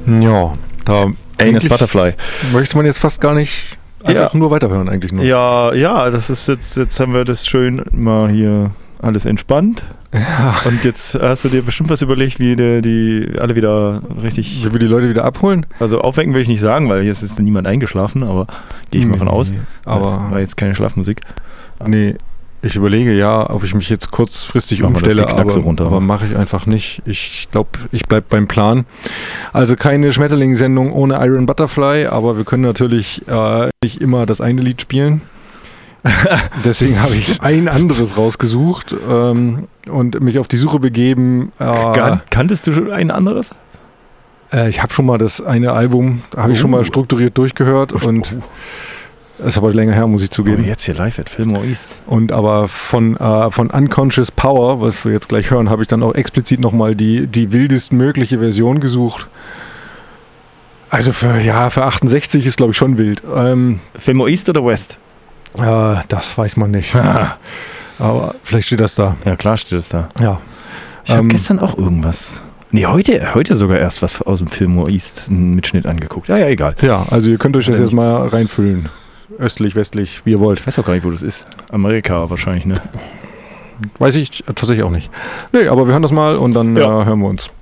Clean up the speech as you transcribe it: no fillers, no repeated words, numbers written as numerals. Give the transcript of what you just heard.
Ja, da Angus Butterfly. Möchte man jetzt fast gar nicht einfach nur weiterhören eigentlich nur. Ja, das ist jetzt haben wir das schön mal hier alles entspannt. Ja. Und jetzt hast du dir bestimmt was überlegt, wie die alle wieder richtig... Wie wir die Leute wieder abholen? Also aufwecken will ich nicht sagen, weil jetzt ist niemand eingeschlafen, aber gehe ich mal von aus. Aber das war jetzt keine Schlafmusik. Nee, ich überlege ob ich mich jetzt kurzfristig Mach mal umstelle, das Geknackse runter, aber mache ich einfach nicht. Ich glaube, ich bleibe beim Plan. Also keine Schmetterling-Sendung ohne Iron Butterfly, aber wir können natürlich nicht immer das eine Lied spielen. Deswegen habe ich ein anderes rausgesucht und mich auf die Suche begeben. Kanntest du schon ein anderes? Ich habe schon mal das eine Album, habe ich schon mal strukturiert durchgehört und es ist aber länger her, muss ich zugeben. Jetzt hier live at Fillmore East. Und aber von Unconscious Power, was wir jetzt gleich hören, habe ich dann auch explizit nochmal die wildest mögliche Version gesucht. Also für 68 ist glaube ich schon wild. Fillmore East oder West? Das weiß man nicht. Aber vielleicht steht das da. Ja, klar steht das da. Ja. Ich habe gestern auch irgendwas. Nee, heute sogar erst was aus dem Fillmore East, einen Mitschnitt angeguckt. Ja, egal. Ja, also ihr könnt euch das jetzt mal reinfüllen. Östlich, westlich, wie ihr wollt. Ich weiß auch gar nicht, wo das ist. Amerika wahrscheinlich, ne? Weiß ich tatsächlich auch nicht. Nee, aber wir hören das mal und dann hören wir uns.